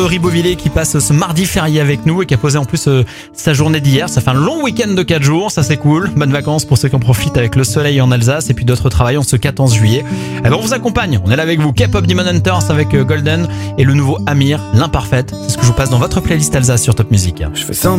Ribeauvillé qui passe ce mardi férié avec nous et qui a posé en plus sa journée d'hier. Ça fait un long week-end de 4 jours, ça c'est cool. Bonnes vacances pour ceux qui en profitent avec le soleil en Alsace et puis d'autres travaillent ce 14 juillet. Eh ben on vous accompagne, on est là avec vous. K-pop Demon Hunters avec Golden et le nouveau Amir, l'imparfaite. C'est ce que je vous passe dans votre playlist Alsace sur Top Music. Je fais semblant